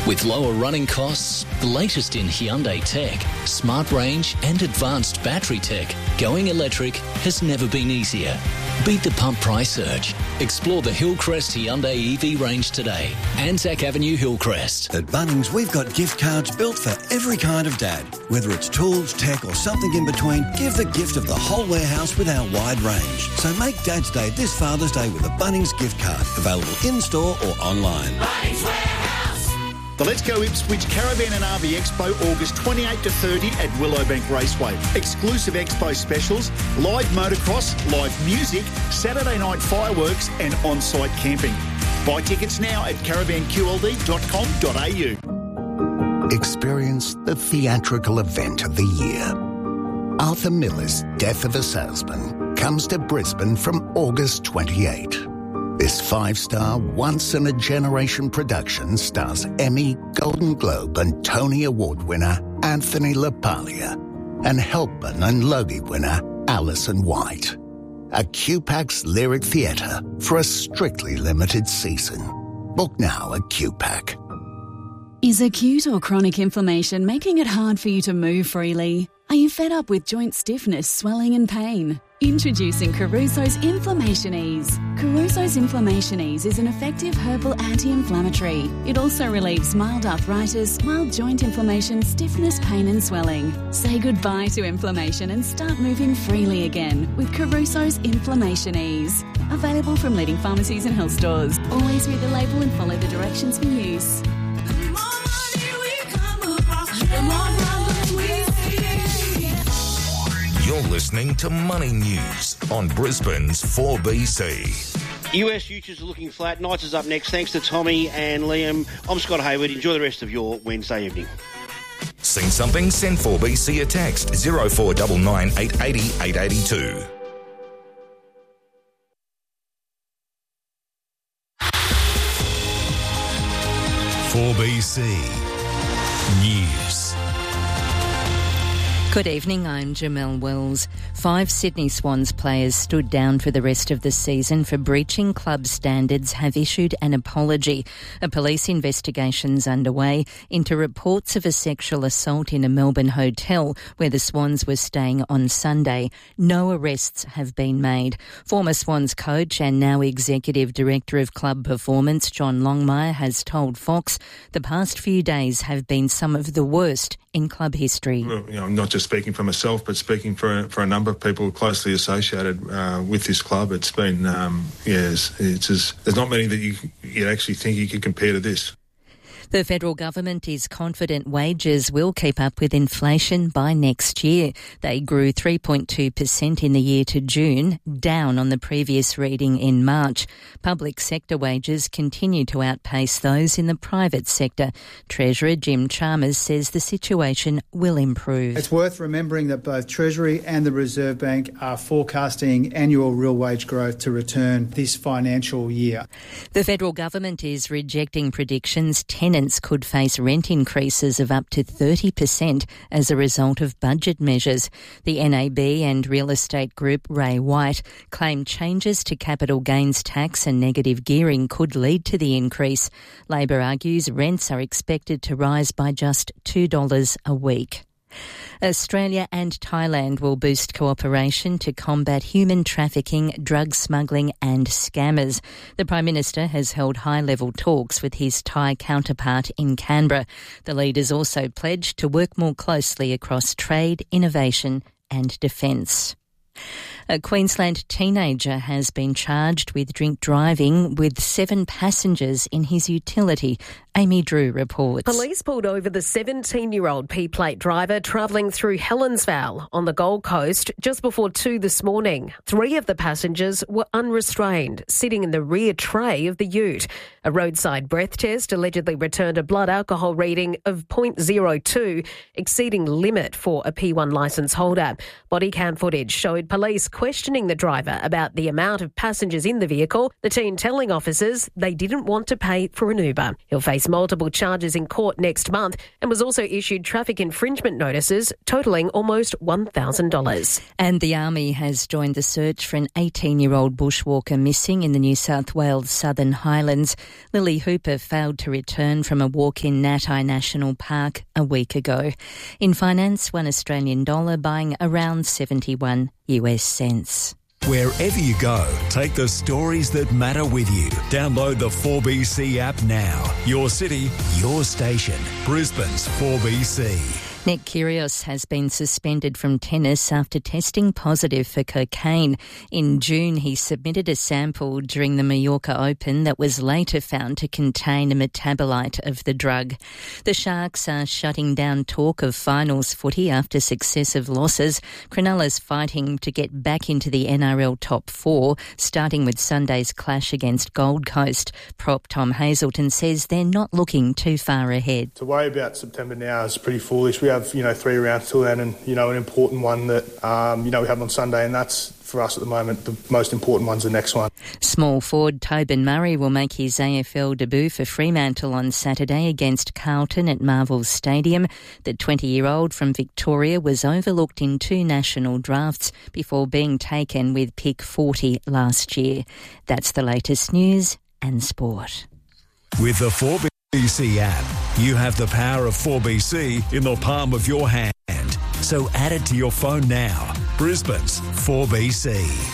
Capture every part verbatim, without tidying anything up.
With lower running costs, the latest in Hyundai tech, smart range and advanced battery tech, going electric has never been easier. Beat the pump price surge. Explore the Hillcrest Hyundai E V range today. Anzac Avenue, Hillcrest. At Bunnings, we've got gift cards built for every kind of dad. Whether it's tools, tech or something in between, give the gift of the whole warehouse with our wide range. So make Dad's Day this Father's Day with a Bunnings gift card. Available in-store or online. Bunnings Warehouse. The Let's Go Ipswich Caravan and R V Expo, August twenty-eighth to thirty at Willowbank Raceway. Exclusive expo specials, live motocross, live music, Saturday night fireworks and on-site camping. Buy tickets now at caravan q l d dot com dot a u. Experience the theatrical event of the year. Arthur Miller's Death of a Salesman comes to Brisbane from August twenty-eighth. This five-star, once-in-a-generation production stars Emmy, Golden Globe and Tony Award winner Anthony LaPaglia and Helpman and Logie winner Alison White. A Q PAC's Lyric Theatre for a strictly limited season. Book now at Q PAC. Is acute or chronic inflammation making it hard for you to move freely? Are you fed up with joint stiffness, swelling and pain? Introducing Caruso's Inflammation Ease. Caruso's Inflammation Ease is an effective herbal anti-inflammatory. It also relieves mild arthritis, mild joint inflammation, stiffness, pain and swelling. Say goodbye to inflammation and start moving freely again with Caruso's Inflammation Ease. Available from leading pharmacies and health stores. Always read the label and follow the directions for use. You're listening to Money News on Brisbane's four B C. U S futures are looking flat. Knights is up next. Thanks to Tommy and Liam. I'm Scott Hayward. Enjoy the rest of your Wednesday evening. Seen something? Send four B C a text oh four nine nine, eight eight oh, eight eight two. four B C News. Good evening, I'm Jamelle Wells. Five Sydney Swans players stood down for the rest of the season for breaching club standards have issued an apology. A police investigation's underway into reports of a sexual assault in a Melbourne hotel where the Swans were staying on Sunday. No arrests have been made. Former Swans coach and now Executive Director of Club Performance, John Longmire, has told Fox the past few days have been some of the worst in club history. Well, you know, I'm not just speaking for myself, but speaking for for a number of people closely associated uh, with this club. It's been, um, yeah, it's, it's just, there's not many that you you actually think you could compare to this. The federal government is confident wages will keep up with inflation by next year. They grew three point two percent in the year to June, down on the previous reading in March. Public sector wages continue to outpace those in the private sector. Treasurer Jim Chalmers says the situation will improve. It's worth remembering that both Treasury and the Reserve Bank are forecasting annual real wage growth to return this financial year. The federal government is rejecting predictions tenants could face rent increases of up to thirty percent as a result of budget measures. The N A B and real estate group Ray White claim changes to capital gains tax and negative gearing could lead to the increase. Labor argues rents are expected to rise by just two dollars a week. Australia and Thailand will boost cooperation to combat human trafficking, drug smuggling and scammers. The Prime Minister has held high-level talks with his Thai counterpart in Canberra. The leaders also pledged to work more closely across trade, innovation and defence. A Queensland teenager has been charged with drink driving with seven passengers in his utility. Amy Drew reports. Police pulled over the seventeen-year-old P-plate driver travelling through Helensvale on the Gold Coast just before two this morning. Three of the passengers were unrestrained, sitting in the rear tray of the ute. A roadside breath test allegedly returned a blood alcohol reading of zero point zero two, exceeding limit for a P one licence holder. Body cam footage showed police questioning the driver about the amount of passengers in the vehicle, the teen telling officers they didn't want to pay for an Uber. He'll face face multiple charges in court next month and was also issued traffic infringement notices totalling almost one thousand dollars. And the Army has joined the search for an eighteen-year-old bushwalker missing in the New South Wales Southern Highlands. Lily Hooper failed to return from a walk in Natai National Park a week ago. In finance, one Australian dollar buying around seventy-one U S cents. Wherever you go, take the stories that matter with you. Download the four B C app now. Your city, your station. Brisbane's four B C. Nick Kyrgios has been suspended from tennis after testing positive for cocaine. In June, he submitted a sample during the Mallorca Open that was later found to contain a metabolite of the drug. The Sharks are shutting down talk of finals footy after successive losses. Cronulla's fighting to get back into the N R L top four, starting with Sunday's clash against Gold Coast. Prop Tom Hazelton says they're not looking too far ahead. To worry about September now is pretty foolish. We have, you know, three rounds till then, and, you know, an important one that, um, you know, we have on Sunday, and that's, for us at the moment, the most important one's the next one. Small forward Tobin Murray will make his A F L debut for Fremantle on Saturday against Carlton at Marvel Stadium. The twenty-year-old from Victoria was overlooked in two national drafts before being taken with pick forty last year. That's the latest news and sport. With the four B C app, you have the power of four B C in the palm of your hand. So add it to your phone now. Brisbane's four B C.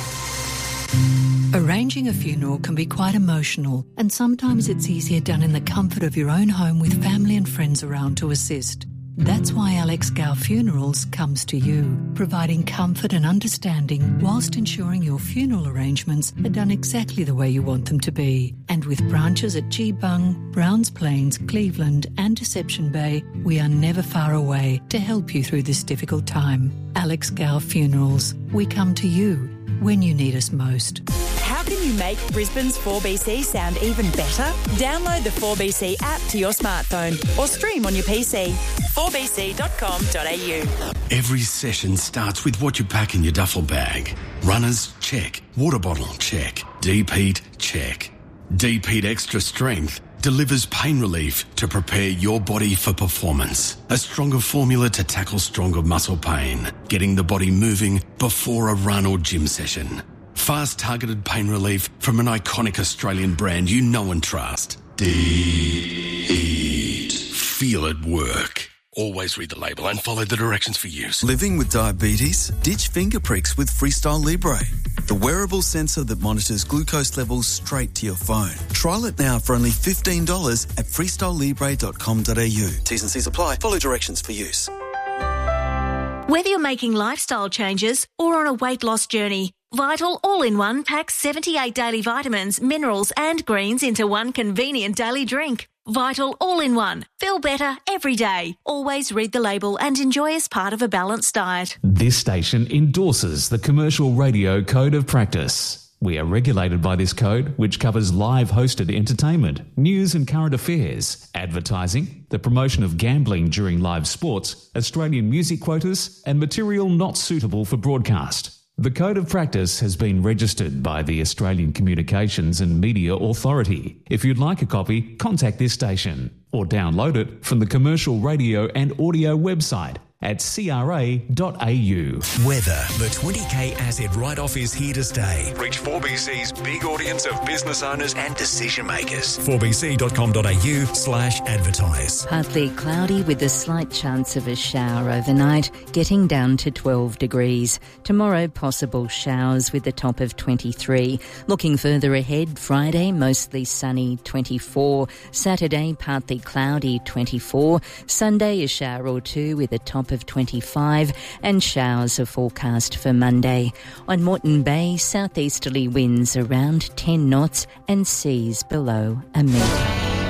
Arranging a funeral can be quite emotional, and sometimes it's easier done in the comfort of your own home with family and friends around to assist. That's why Alex Gow Funerals comes to you, providing comfort and understanding whilst ensuring your funeral arrangements are done exactly the way you want them to be. And with branches at Geebung, Browns Plains, Cleveland and Deception Bay, we are never far away to help you through this difficult time. Alex Gow Funerals, we come to you when you need us most. How can you make Brisbane's four B C sound even better? Download the four B C app to your smartphone or stream on your P C. four b c dot com dot a u. Every session starts with what you pack in your duffel bag. Runners, check. Water bottle, check. Deep-heat, check. Deep-heat Extra Strength delivers pain relief to prepare your body for performance. A stronger formula to tackle stronger muscle pain, getting the body moving before a run or gym session. Fast targeted pain relief from an iconic Australian brand you know and trust. Deep-heat. Feel it work. Always read the label and follow the directions for use. Living with diabetes? Ditch finger pricks with Freestyle Libre, the wearable sensor that monitors glucose levels straight to your phone. Trial it now for only fifteen dollars at freestyle libre dot com dot a u. T's and C's apply. Follow directions for use. Whether you're making lifestyle changes or on a weight loss journey, Vital All-in-One packs seventy-eight daily vitamins, minerals and greens into one convenient daily drink. Vital All-in-One. Feel better every day. Always read the label and enjoy as part of a balanced diet. This station endorses the Commercial Radio Code of Practice. We are regulated by this code, which covers live hosted entertainment, news and current affairs, advertising, the promotion of gambling during live sports, Australian music quotas, and material not suitable for broadcast. The Code of Practice has been registered by the Australian Communications and Media Authority. If you'd like a copy, contact this station or download it from the Commercial Radio and Audio website at c r a dot a u. Weather. The twenty K asset write-off is here to stay. Reach four B C's big audience of business owners and decision makers. four b c dot com dot a u slash advertise. Partly cloudy with a slight chance of a shower overnight, getting down to twelve degrees. Tomorrow, possible showers with a top of twenty-three. Looking further ahead, Friday, mostly sunny, twenty-four. Saturday, partly cloudy, twenty-four. Sunday, a shower or two with a top of twenty-five, and showers are forecast for Monday. On Moreton Bay, southeasterly winds around ten knots and seas below a metre.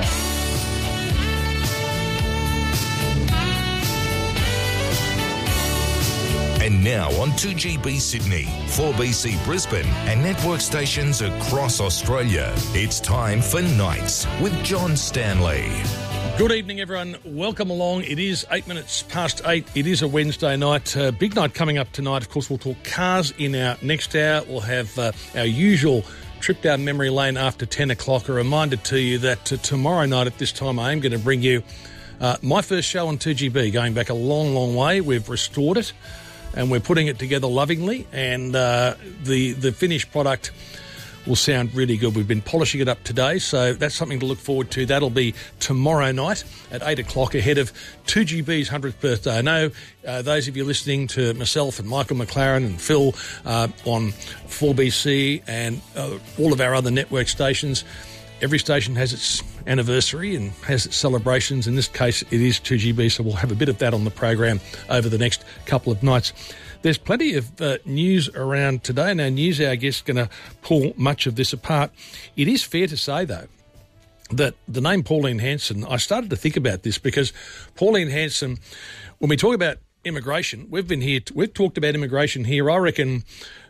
And now on two G B Sydney, four B C Brisbane and network stations across Australia. It's time for Nights with John Stanley. Good evening, everyone. Welcome along. It is eight minutes past eight. It is a Wednesday night. Uh, big night coming up tonight. Of course, we'll talk cars in our next hour. We'll have uh, our usual trip down memory lane after ten o'clock. A reminder to you that uh, tomorrow night at this time I am going to bring you uh, my first show on two G B, going back a long, long way. We've restored it and we're putting it together lovingly, and uh, the, the finished product will sound really good. We've been polishing it up today, so that's something to look forward to. That'll be tomorrow night at eight o'clock ahead of two G B's hundredth birthday. I know uh, those of you listening to myself and Michael McLaren and Phil uh, on four B C and uh, all of our other network stations, every station has its anniversary and has its celebrations. In this case, it is two G B, so we'll have a bit of that on the program over the next couple of nights. There's plenty of uh, news around today, and our news hour guest is going to pull much of this apart. It is fair to say, though, that the name Pauline Hanson, I started to think about this because Pauline Hanson, when we talk about immigration, we've been here, we've talked about immigration here, I reckon,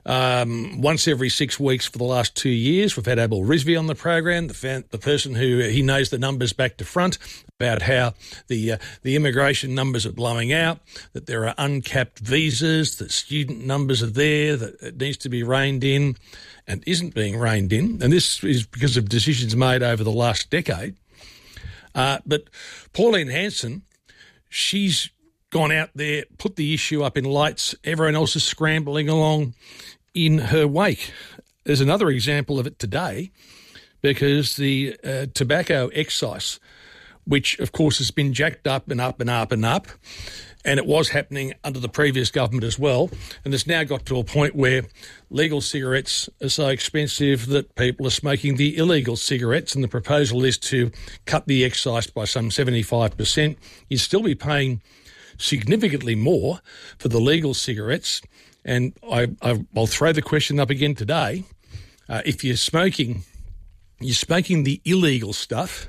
um, once every six weeks for the last two years. We've had Abel Rizvi on the program, the, fan, the person who, he knows the numbers back to front, about how the uh, the immigration numbers are blowing out, that there are uncapped visas, that student numbers are there, that it needs to be reined in and isn't being reined in. And this is because of decisions made over the last decade. Uh, but Pauline Hanson, she's gone out there, put the issue up in lights. Everyone else is scrambling along in her wake. There's another example of it today because the uh, tobacco excise, which, of course, has been jacked up and up and up and up, and it was happening under the previous government as well, and it's now got to a point where legal cigarettes are so expensive that people are smoking the illegal cigarettes, and the proposal is to cut the excise by some seventy-five percent. You'd still be paying significantly more for the legal cigarettes, and I, I, I'll throw the question up again today. Uh, if you're smoking, you're smoking the illegal stuff,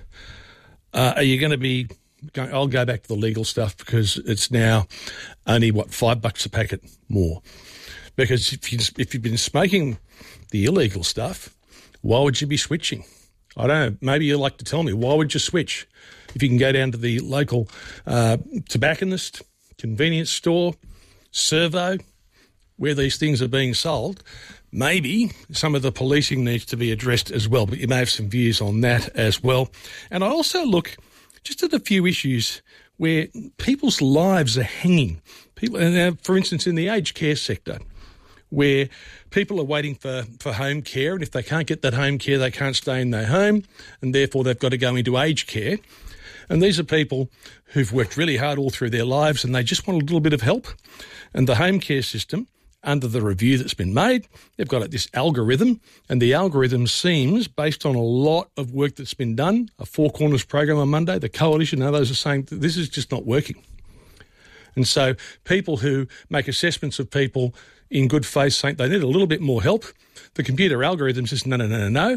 Uh, are you going to be going, I'll go back to the legal stuff because it's now only, what, five bucks a packet more. Because if, you, if you've been smoking the illegal stuff, why would you be switching? I don't know. Maybe you'd like to tell me, why would you switch? If you can go down to the local uh, tobacconist, convenience store, servo, where these things are being sold, maybe some of the policing needs to be addressed as well, but you may have some views on that as well. And I also look just at a few issues where people's lives are hanging. People, and for instance, in the aged care sector, where people are waiting for, for home care, and if they can't get that home care, they can't stay in their home, and therefore they've got to go into aged care. And these are people who've worked really hard all through their lives, and they just want a little bit of help. And the home care system, under the review that's been made, they've got this algorithm, and the algorithm seems, based on a lot of work that's been done, a Four Corners program on Monday, the Coalition and others are saying that this is just not working. And so people who make assessments of people in good faith saying they need a little bit more help, the computer algorithm says no, no, no, no, no.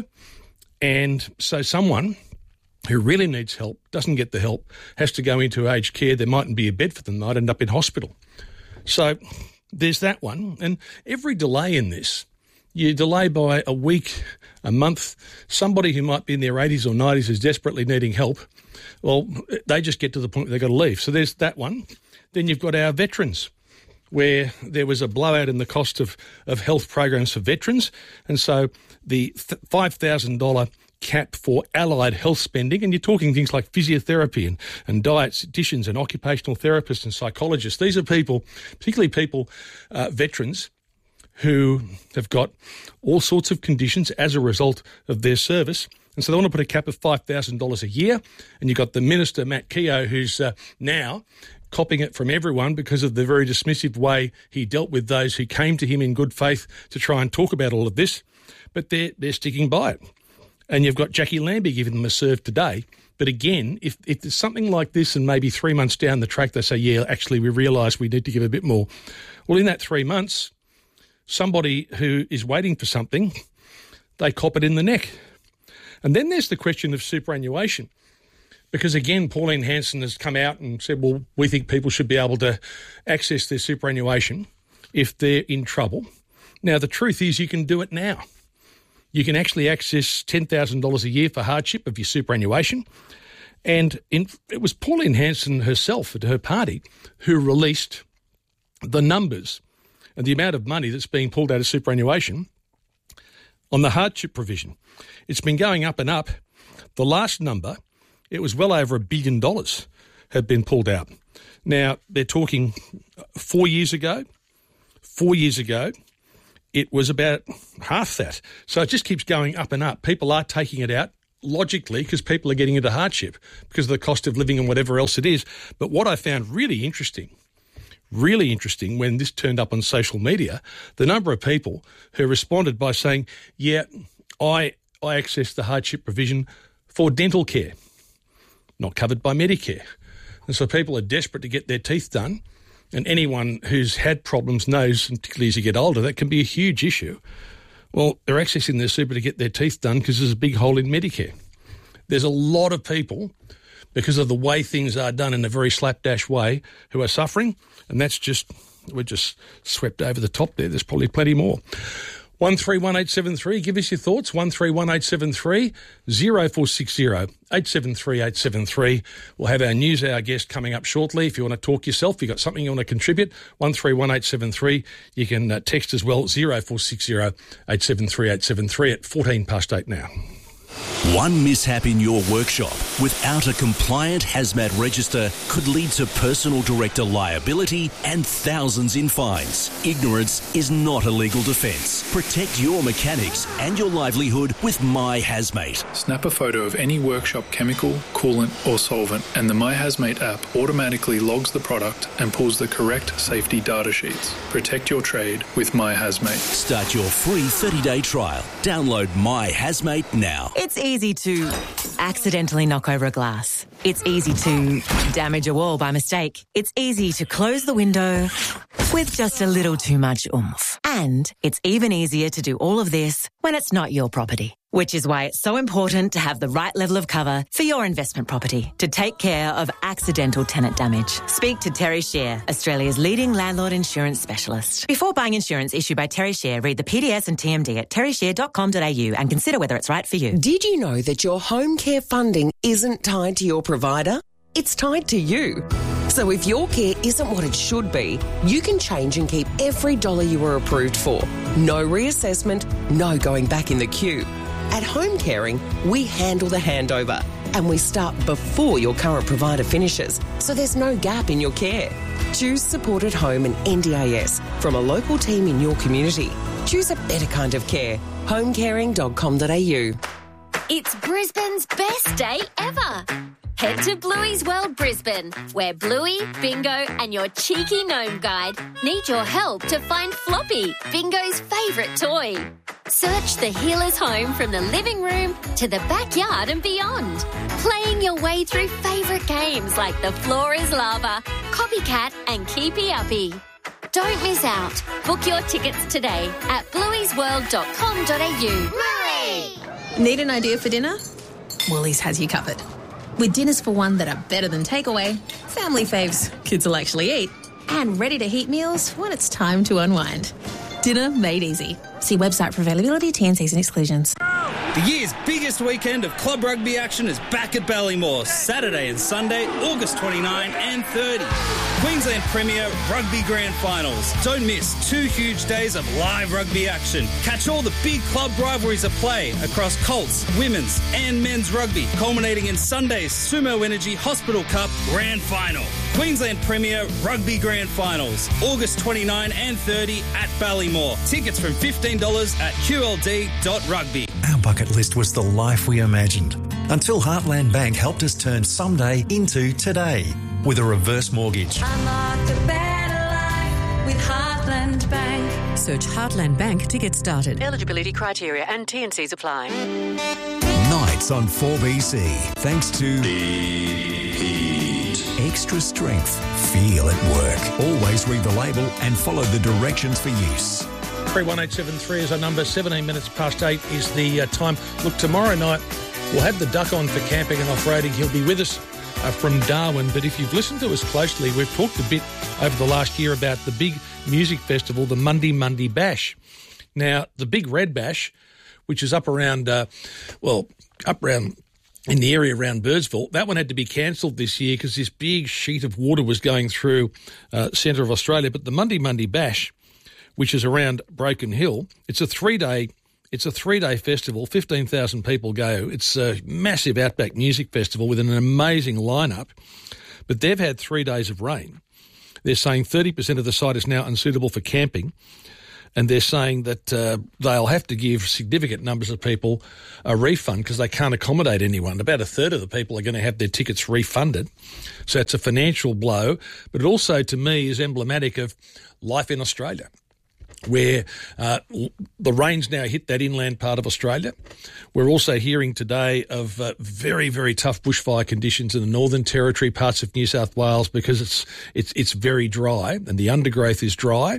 And so someone who really needs help doesn't get the help, has to go into aged care. There mightn't be a bed for them, might end up in hospital. So there's that one. And every delay in this, you delay by a week, a month, somebody who might be in their eighties or nineties is desperately needing help, well, they just get to the point where they've got to leave. So there's that one. Then you've got our veterans, where there was a blowout in the cost of, of health programs for veterans. And so the five thousand dollars cap for allied health spending, and you're talking things like physiotherapy and, and dietitians and occupational therapists and psychologists. These are people, particularly people, uh, veterans, who have got all sorts of conditions as a result of their service. And so they want to put a cap of five thousand dollars a year. And you've got the Minister, Matt Keogh, who's uh, now copying it from everyone because of the very dismissive way he dealt with those who came to him in good faith to try and talk about all of this. But they're, they're sticking by it. And you've got Jackie Lambie giving them a serve today. But again, if, if there's something like this and maybe three months down the track they say, yeah, actually we realise we need to give a bit more. Well, in that three months, somebody who is waiting for something, they cop it in the neck. And then there's the question of superannuation. Because again, Pauline Hanson has come out and said, well, we think people should be able to access their superannuation if they're in trouble. Now, the truth is you can do it now. You can actually access ten thousand dollars a year for hardship of your superannuation. And in, it was Pauline Hanson herself at her party who released the numbers and the amount of money that's being pulled out of superannuation on the hardship provision. It's been going up and up. The last number, it was well over a billion dollars had been pulled out. Now, they're talking four years ago. Four years ago, it was about half that. So it just keeps going up and up. People are taking it out, logically, because people are getting into hardship because of the cost of living and whatever else it is. But what I found really interesting, really interesting when this turned up on social media, the number of people who responded by saying, yeah, I I accessed the hardship provision for dental care, not covered by Medicare. And so people are desperate to get their teeth done, and anyone who's had problems knows, and particularly as you get older, that can be a huge issue. Well, they're accessing their super to get their teeth done because there's a big hole in Medicare. There's a lot of people, because of the way things are done in a very slapdash way, who are suffering, and that's just, we're just swept over the top there. There's probably plenty more. one three one eight seven three, give us your thoughts, one three one eight seven three, oh four six oh, eight seven three eight seven three. We'll have our news hour guest coming up shortly. If you want to talk yourself, if you've got something you want to contribute, one three one eight seven three. You can uh, text as well, oh four six oh, eight seven three eight seven three at fourteen past eight now. One mishap in your workshop without a compliant hazmat register could lead to personal director liability and thousands in fines. Ignorance is not a legal defence. Protect your mechanics and your livelihood with My Hazmate. Snap a photo of any workshop chemical, coolant or solvent, and the My Hazmate app automatically logs the product and pulls the correct safety data sheets. Protect your trade with My Hazmate. Start your free thirty-day trial. Download My Hazmate now. It's easy to accidentally knock over a glass. It's easy to damage a wall by mistake. It's easy to close the window with just a little too much oomph. And it's even easier to do all of this when it's not your property. Which is why it's so important to have the right level of cover for your investment property to take care of accidental tenant damage. Speak to Terry Shear, Australia's leading landlord insurance specialist. Before buying insurance issued by Terry Shear, read the P D S and T M D at terry shear dot com dot a u and consider whether it's right for you. Did you know that your home care funding isn't tied to your provider? It's tied to you. So if your care isn't what it should be, you can change and keep every dollar you were approved for. No reassessment, no going back in the queue. At Home Caring, we handle the handover and we start before your current provider finishes, so there's no gap in your care. Choose Support at Home and N D I S from a local team in your community. Choose a better kind of care. home caring dot com dot a u. It's Brisbane's best day ever. Head to Bluey's World Brisbane, where Bluey, Bingo and your cheeky gnome guide need your help to find Floppy, Bingo's favourite toy. Search the healer's home from the living room to the backyard and beyond, playing your way through favourite games like The Floor is Lava, Copycat and Keepy Uppy. Don't miss out. Book your tickets today at blueys world dot com dot a u. Hooray! Need an idea for dinner? Woolies has you covered. With dinners for one that are better than takeaway, family faves kids will actually eat, and ready-to-heat meals when it's time to unwind. Dinner made easy. See website for availability, T and Cs and exclusions. The year's biggest weekend of club rugby action is back at Ballymore, Saturday and Sunday, August twenty-ninth and thirtieth. Queensland Premier Rugby Grand Finals. Don't miss two huge days of live rugby action. Catch all the big club rivalries at play across Colts, women's and men's rugby, culminating in Sunday's Sumo Energy Hospital Cup Grand Final. Queensland Premier Rugby Grand Finals, August twenty-ninth and thirtieth at Ballymore. Tickets from fifteen dollars at q l d dot rugby. Our bucket list was the life we imagined, until Heartland Bank helped us turn someday into today with a reverse mortgage. Unlock a better life with Heartland Bank. Search Heartland Bank to get started. Eligibility criteria and T and Cs apply. Nights on four B C, thanks to Extra Strength. Feel at work. Always read the label and follow the directions for use. three one eight seven three is our number. seventeen minutes past eight is the uh, time. Look, tomorrow night we'll have the Duck on for camping and off-roading. He'll be with us uh, from Darwin. But if you've listened to us closely, we've talked a bit over the last year about the big music festival, the Monday Monday Bash. Now, the Big Red Bash, which is up around, uh, well, up around in the area around Birdsville, that one had to be cancelled this year because this big sheet of water was going through uh, centre of Australia. But the Monday Monday Bash, which is around Broken Hill, it's a three-day It's a three-day festival, fifteen thousand people go. It's a massive outback music festival with an amazing lineup, but they've had three days of rain. They're saying thirty percent of the site is now unsuitable for camping, and they're saying that uh, they'll have to give significant numbers of people a refund because they can't accommodate anyone. About a third of the people are going to have their tickets refunded. So it's a financial blow, but it also, to me, is emblematic of life in Australia, where uh, the rain's now hit that inland part of Australia. We're also hearing today of uh, very, very tough bushfire conditions in the Northern Territory, parts of New South Wales, because it's it's it's very dry and the undergrowth is dry.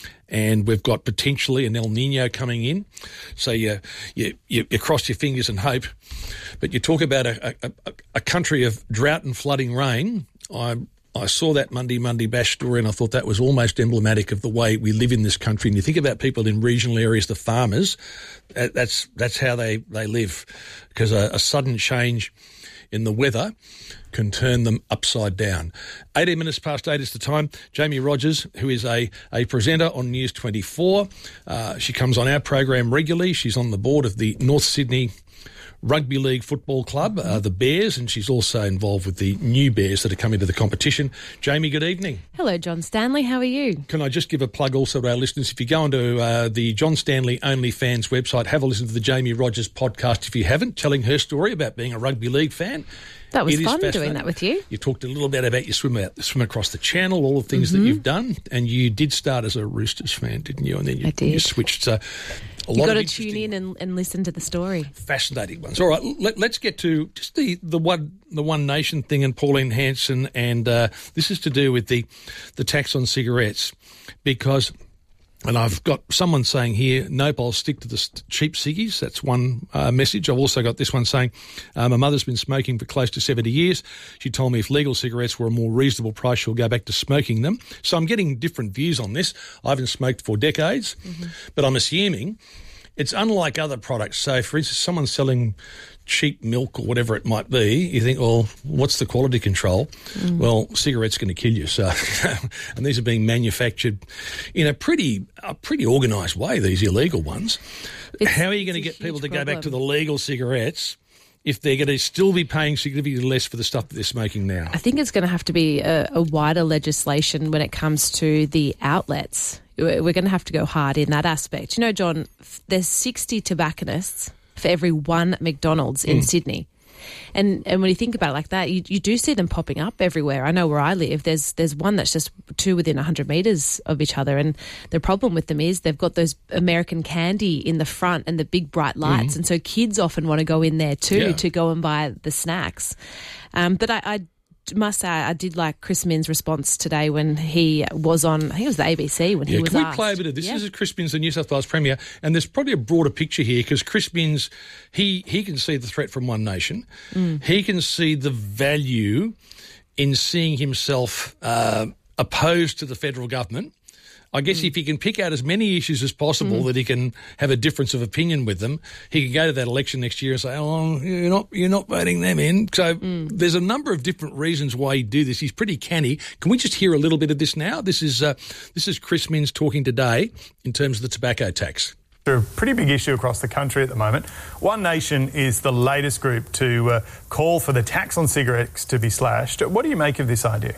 And we've got potentially an El Nino coming in. So you, you, you, you cross your fingers and hope. But you talk about a, a, a country of drought and flooding rain. I I saw that Monday Monday Bash story and I thought that was almost emblematic of the way we live in this country. And you think about people in regional areas, the farmers, that's that's how they, they live, because a, a sudden change in the weather can turn them upside down. eighteen minutes past eight is the time. Jamie Rogers, who is a, a presenter on News twenty-four, uh, she comes on our program regularly. She's on the board of the North Sydney Rugby League Football Club, uh, the Bears, and she's also involved with the new Bears that are coming to the competition. Jamie, good evening. Hello, John Stanley. How are you? Can I just give a plug also to our listeners? If you go onto uh, the John Stanley OnlyFans website, have a listen to the Jamie Rogers podcast if you haven't, telling her story about being a rugby league fan. That was fun doing that with you. You talked a little bit about your swim out, swim across the channel, all the things mm-hmm. that you've done, and you did start as a Roosters fan, didn't you? And then you, I did. you switched. So a you lot got of to tune in and, and listen to the story. Fascinating ones. All right, let, let's get to just the, the one the One Nation thing and Pauline Hanson, and uh, this is to do with the the tax on cigarettes, because. And I've got someone saying here, nope, I'll stick to the cheap ciggies. That's one uh, message. I've also got this one saying, uh, my mother's been smoking for close to seventy years. She told me if legal cigarettes were a more reasonable price, she'll go back to smoking them. So I'm getting different views on this. I haven't smoked for decades, mm-hmm. but I'm assuming it's unlike other products. So, for instance, someone's selling cheap milk or whatever it might be, you think, well, what's the quality control? Mm. Well, cigarettes going to kill you. So, and these are being manufactured in a pretty, a pretty organised way, these illegal ones. It's, How are you going to get people to problem. go back to the legal cigarettes if they're going to still be paying significantly less for the stuff that they're smoking now? I think it's going to have to be a, a wider legislation when it comes to the outlets. We're going to have to go hard in that aspect. You know, John, there's sixty tobacconists for every one McDonald's in mm. Sydney. And and when you think about it like that, you, you do see them popping up everywhere. I know where I live, there's there's one that's just two within one hundred metres of each other. And the problem with them is they've got those American candy in the front and the big bright lights. Mm. And so kids often want to go in there too yeah. to go and buy the snacks. Um, but I... I must say, I did like Chris Minns' response today when he was on, I think it was the A B C when yeah, he was can asked. we play a bit of this? Yeah. This is Chris Minns, the New South Wales Premier, and there's probably a broader picture here because Chris Minns, he, he can see the threat from One Nation. Mm. He can see the value in seeing himself uh, opposed to the federal government. I guess mm. if he can pick out as many issues as possible mm. that he can have a difference of opinion with them, he can go to that election next year and say, oh, you're not you're not voting them in. So mm. there's a number of different reasons why he'd do this. He's pretty canny. Can we just hear a little bit of this now? This is uh, this is Chris Minns talking today in terms of the tobacco tax. A pretty big issue across the country at the moment. One Nation is the latest group to uh, call for the tax on cigarettes to be slashed. What do you make of this idea?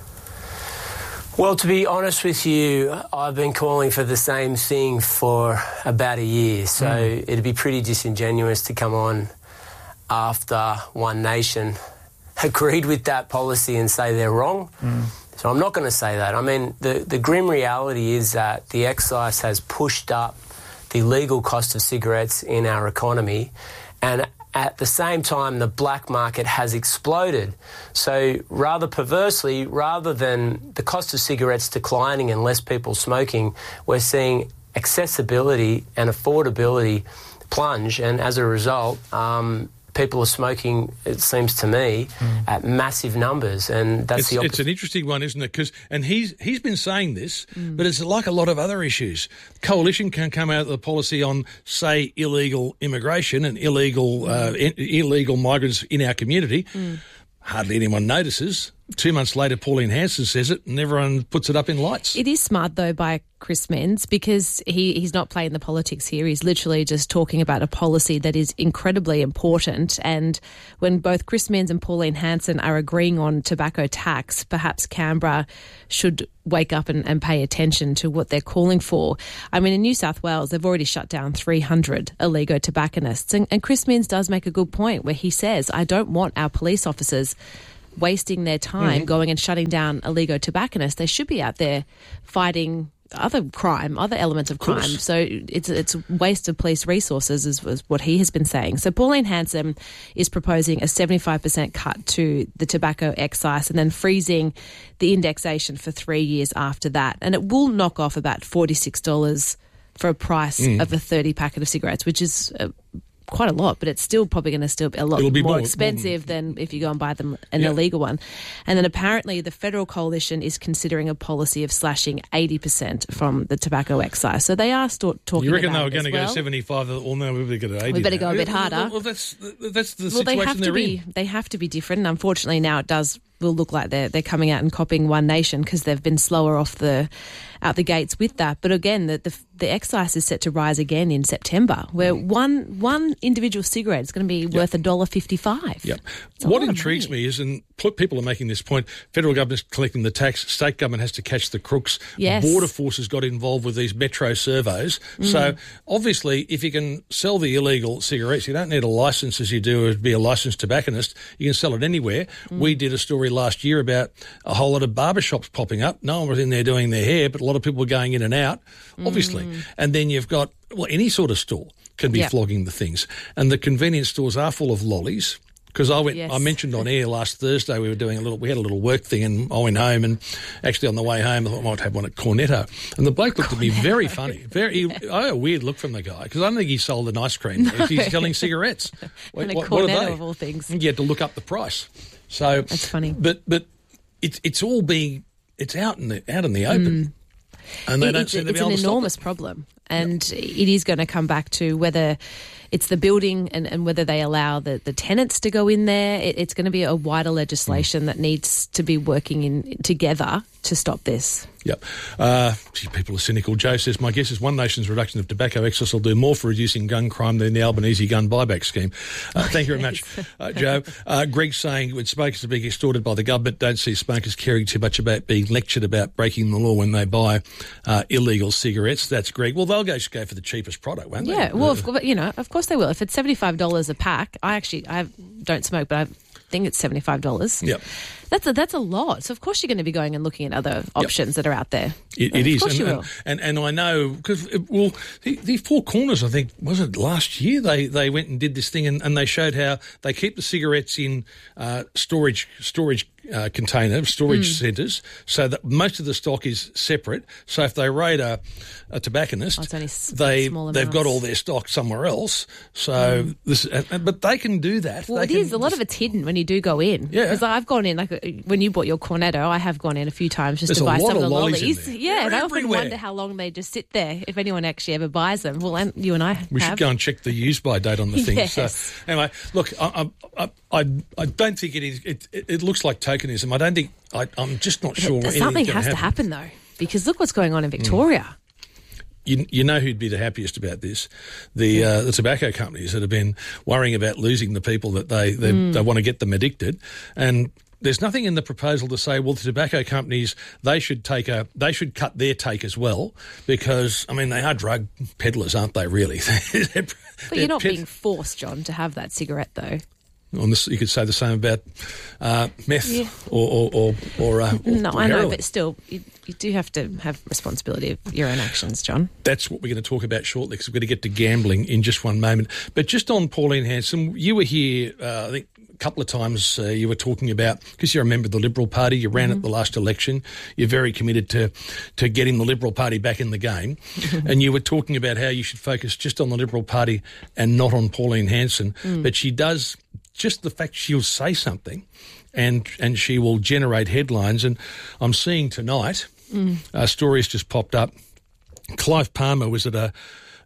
Well, to be honest with you, I've been calling for the same thing for about a year, so mm. it'd be pretty disingenuous to come on after One Nation agreed with that policy and say they're wrong. Mm. So I'm not going to say that. I mean, the, the grim reality is that the excise has pushed up the legal cost of cigarettes in our economy, and at the same time, the black market has exploded. So rather perversely, rather than the cost of cigarettes declining and less people smoking, we're seeing accessibility and affordability plunge. And as a result, um, people are smoking, it seems to me, mm. at massive numbers. And that's it's, the opposite. It's an interesting one, isn't it? Because and he's he's been saying this, mm. but it's like a lot of other issues. Coalition can come out with a policy on, say, illegal immigration and illegal mm. uh, in, illegal migrants in our community. Mm. Hardly anyone notices. two months later, Pauline Hanson says it and everyone puts it up in lights. It is smart, though, by Chris Minns, because he, he's not playing the politics here. He's literally just talking about a policy that is incredibly important. And when both Chris Minns and Pauline Hanson are agreeing on tobacco tax, perhaps Canberra should wake up and, and pay attention to what they're calling for. I mean, in New South Wales, they've already shut down three hundred illegal tobacconists. And, and Chris Minns does make a good point where he says, I don't want our police officers wasting their time mm-hmm. going and shutting down illegal tobacconists. They should be out there fighting other crime, other elements of crime. Of so it's it's a waste of police resources is, is what he has been saying. So Pauline Hanson is proposing a seventy-five percent cut to the tobacco excise and then freezing the indexation for three years after that. And it will knock off about forty-six dollars for a price mm. of a thirty packet of cigarettes, which is uh, quite a lot, but it's still probably going to still be a lot be more, more expensive more, than if you go and buy them an yeah. illegal one. And then apparently the federal coalition is considering a policy of slashing eighty percent from the tobacco excise. So they are still talking about it. You reckon they were going to well. go seventy-five? Well, no, we better go to eighty. We better now. go a bit harder. Well, that's, that's the well, situation they have they're to be, in. They have to be different. And unfortunately now it does will look like they're, they're coming out and copying One Nation because they've been slower off the out the gates with that. But again, the, the, the excise is set to rise again in September, where mm. one one individual cigarette is going to be yep. worth one dollar fifty-five. Yep. What intrigues me is, and people are making this point, federal government's collecting the tax, state government has to catch the crooks. Yes. Border forces got involved with these metro servos. Mm. So obviously, if you can sell the illegal cigarettes, you don't need a licence as you do to be a licensed tobacconist. You can sell it anywhere. Mm. We did a story last year about a whole lot of barbershops popping up. No one was in there doing their hair, but a lot of people were going in and out, obviously. Mm. And then you've got, well, any sort of store can be yep. flogging the things. And the convenience stores are full of lollies. Because I went, yes. I mentioned on air last Thursday we were doing a little, we had a little work thing, and I went home, and actually on the way home I thought I might have one at Cornetto, and the bloke looked Cornetto. at me very funny, very. I had a weird look from the guy because I don't think he sold an ice cream. No. He's selling cigarettes. Wait, what, what are they? Of all things, you had to look up the price. So that's funny. But but it's it's all being it's out in the out in the open. Mm. And they it, don't it's, seem to it's be able an to stop enormous it. problem, and yep. it is going to come back to whether it's the building and, and whether they allow the, the tenants to go in there. It, it's going to be a wider legislation mm. that needs to be working in together to stop this. Yep. Uh, gee, people are cynical. Joe says, my guess is One Nation's reduction of tobacco excise will do more for reducing gun crime than the Albanese gun buyback scheme. Uh, thank you very much, uh, Joe. Uh, Greg's saying, when smokers are being extorted by the government, don't see smokers caring too much about being lectured about breaking the law when they buy uh, illegal cigarettes. That's Greg. Well, they'll go, go for the cheapest product, won't they? Yeah, well, of course, you know, of course they will. If it's seventy-five dollars a pack, I actually I don't smoke, but I think it's seventy-five dollars. Yep. That's a, that's a lot. So, of course, you're going to be going and looking at other options yep. that are out there. It, it of is. Course and, you and, will. and and I know, because, well, the, the Four Corners, I think, was it last year, they, they went and did this thing and, and they showed how they keep the cigarettes in uh, storage storage uh, container, storage mm. centres, so that most of the stock is separate. So if they raid a, a tobacconist, oh, it's only s- they, small they've amounts. got all their stock somewhere else. So mm. this, uh, But they can do that. Well, they it can, is. A lot of it's hidden when you do go in. Yeah. Because I've gone in, like when you bought your Cornetto, I have gone in a few times just There's to buy a lot some of of the lollies in lollies. there. Yeah, and They're I often everywhere. wonder how long they just sit there, if anyone actually ever buys them. Well, and you and I We have. should go and check the use-by date on the thing. Yes. So anyway, look, I, I, I, I don't think it is. It, it, it looks like tokenism. I don't think. I, I'm just not sure. But something has happen. to happen though, because look what's going on in Victoria. Mm. You, you know who'd be the happiest about this? The uh, the tobacco companies that have been worrying about losing the people that they they, mm. they want to get them addicted, and there's nothing in the proposal to say, well, the tobacco companies, they should take a, they should cut their take as well, because I mean they are drug peddlers, aren't they? Really? they're, but they're you're not ped- being forced, John, to have that cigarette though. On this, you could say the same about uh, meth yeah. or or or, or, uh, or no, or I know, heroin. but still, you, you do have to have responsibility of your own actions, John. That's what we're going to talk about shortly, because we're going to get to gambling in just one moment. But just on Pauline Hanson, you were here, uh, I think, a couple of times. Uh, you were talking about, because you're a member of the Liberal Party, you ran mm-hmm. at the last election. You're very committed to to getting the Liberal Party back in the game, and you were talking about how you should focus just on the Liberal Party and not on Pauline Hanson. Mm. But she does. Just the fact she'll say something and and she will generate headlines. And I'm seeing tonight, mm. a story has just popped up. Clive Palmer was at a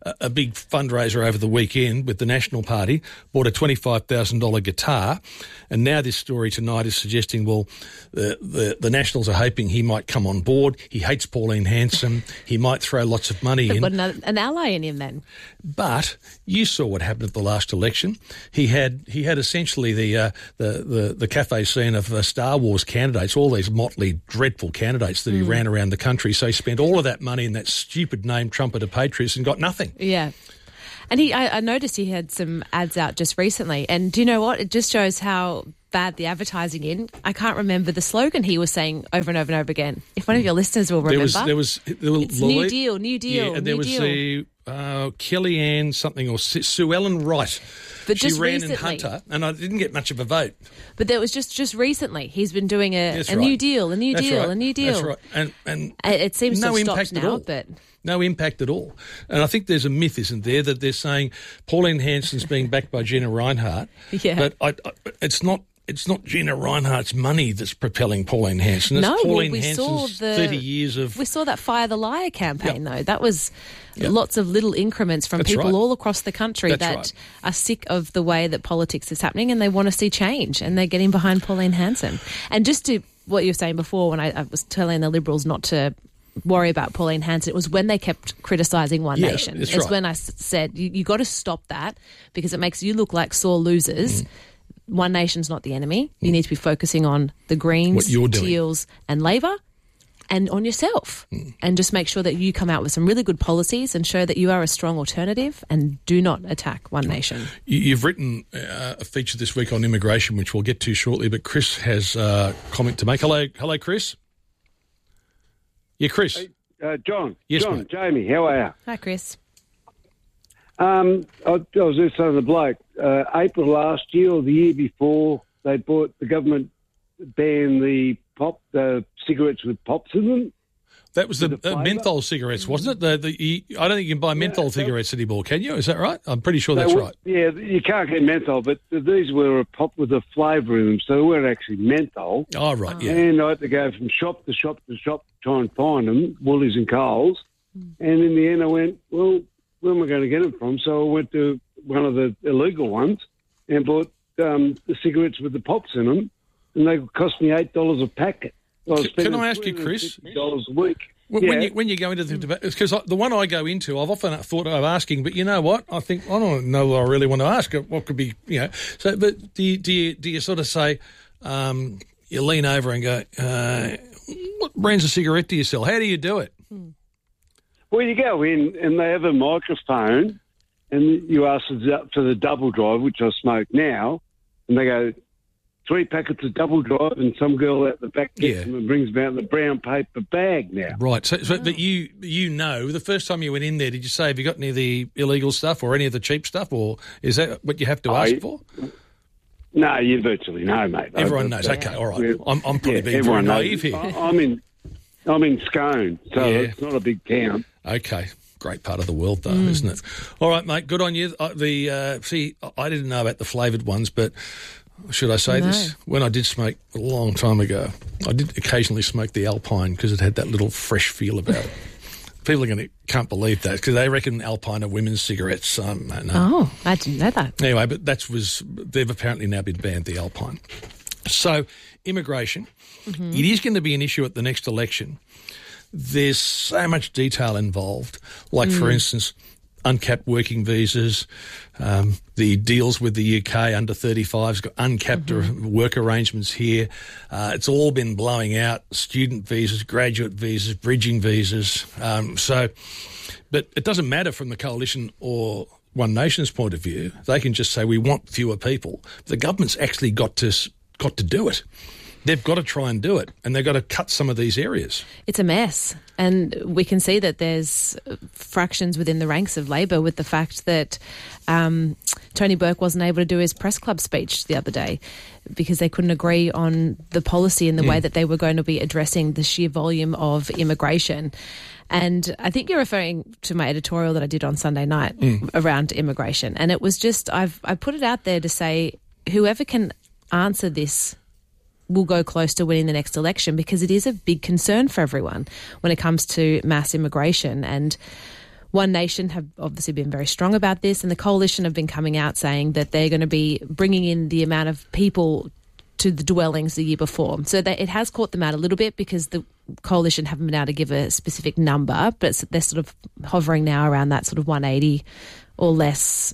a, a big fundraiser over the weekend with the National Party, bought a twenty-five thousand dollars guitar, and now this story tonight is suggesting, well, the, the, the Nationals are hoping he might come on board. He hates Pauline Hanson. He might throw lots of money They've in. got an, an ally in him then. But you saw what happened at the last election. He had he had essentially the uh, the, the the cafe scene of uh, Star Wars candidates, all these motley, dreadful candidates that he Mm. ran around the country. So he spent all of that money in that stupid name Trumpeter Patriots and got nothing. Yeah. And he, I, I noticed he had some ads out just recently. And do you know what? It just shows how bad the advertising in. I can't remember the slogan he was saying over and over and over again. If one of your listeners will remember. There was, there was, there was it's New Deal, New Deal, yeah, and there New was Deal. the uh, Kellyanne something or Su- Sue Ellen Wright. But she just ran recently, in Hunter, and I didn't get much of a vote. But there was just, just recently. He's been doing a, That's a right. New Deal, a New That's Deal, right. a New Deal. That's right. And, and it, it seems no to have stopped impact at now, all. but no impact at all. And I think there's a myth, isn't there, that they're saying Pauline Hanson's being backed by Gina Reinhart. Yeah. But I, I, it's not. It's not Gina Reinhart's money that's propelling Pauline Hanson. It's no, well, Pauline we Hanson's saw the thirty years of. We saw that Fire the Liar campaign, Yep. though. That was Yep. lots of little increments from That's people right. all across the country That's that right. are sick of the way that politics is happening and they want to see change, and they're getting behind Pauline Hanson. And just to what you were saying before, when I, I was telling the Liberals not to worry about Pauline Hanson, it was when they kept criticising One Yeah, Nation. that's It's right. when I s- said, you, you got to stop that because it makes you look like sore losers. Mm. One Nation's not the enemy. You need to be focusing on the Greens, What you're doing. Teals and Labor and on yourself, Mm. and just make sure that you come out with some really good policies and show that you are a strong alternative and do not attack One Nation. You- You've written uh, a feature this week on immigration, which we'll get to shortly, but Chris has a comment to make. Hello, hello, Chris. Yeah, Chris. Hey, uh, John. Yes, John, mate. Jamie, how are you? Hi, Chris. Um, I, I was just saying the bloke. Uh, April last year or the year before, they bought the government banned the pop the cigarettes with pops in them. That was the, With the uh, flavour? menthol cigarettes, wasn't it? The, the, you, I don't think you can buy menthol cigarettes anymore, can you? Is that right? I'm pretty sure They that's were- right. Yeah, you can't get menthol, but these were a pop with a flavour in them, so they weren't actually menthol. Oh, right, yeah. And I had to go from shop to shop to shop to try and find them, Woolies and Coles. And in the end, I went, well, where am I going to get them from? So I went to one of the illegal ones and bought um, the cigarettes with the pops in them, and they cost me eight dollars a packet. I was Can- can spending I ask you, Chris? three hundred fifty dollars a week. When, yeah. when, you, when you go into the debate, because the one I go into, I've often thought of asking, but you know what? I think I don't know what I really want to ask. What could be, you know? So, but do you, do you, do you sort of say, um, you lean over and go, uh, what brands of cigarette do you sell? How do you do it? Well, you go in and they have a microphone, and you ask for the double drive, which I smoke now, and they go, three packets of double drive, and some girl out the back gets Yeah. them and brings them out in a brown paper bag now. Right. So, so but you you know, the first time you went in there, did you say, have you got any of the illegal stuff or any of the cheap stuff, or is that what you have to ask I- for? No, you virtually know, mate. Everyone I- knows. Okay, all right. Yeah. I'm, I'm probably Yeah, being very everyone knows. naive here. I- I'm in, I'm in Scone, so Yeah. it's not a big town. Okay. Great part of the world, though, Mm. isn't it? All right, mate. Good on you. Uh, the uh, see, I didn't know about the flavoured ones, but should I say No. this? When I did smoke a long time ago, I did occasionally smoke the Alpine because it had that little fresh feel about it. People are going to can't believe that because they reckon Alpine are women's cigarettes. Um, no, no. Oh, I didn't know that. Anyway, but that was they've apparently now been banned, the Alpine. So immigration, Mhm. it is going to be an issue at the next election. There's so much detail involved, like for Mm. instance, uncapped working visas, um, the deals with the U K under thirty-fives, got uncapped Mm-hmm. work arrangements here. Uh, it's all been blowing out, student visas, graduate visas, bridging visas. Um, so, but it doesn't matter from the coalition or One Nation's point of view. They can just say we want fewer people. The government's actually got to s- got to do it. They've got to try and do it, and they've got to cut some of these areas. It's a mess. And we can see that there's fractions within the ranks of Labor with the fact that um, Tony Burke wasn't able to do his press club speech the other day because they couldn't agree on the policy and the Mm. way that they were going to be addressing the sheer volume of immigration. And I think you're referring to my editorial that I did on Sunday night Mm. around immigration. And it was just, I've I put it out there to say whoever can answer this will go close to winning the next election because it is a big concern for everyone when it comes to mass immigration. And One Nation have obviously been very strong about this, and the Coalition have been coming out saying that they're going to be bringing in the amount of people to the dwellings the year before. So that it has caught them out a little bit because the Coalition haven't been able to give a specific number, but they're sort of hovering now around that sort of one eighty or less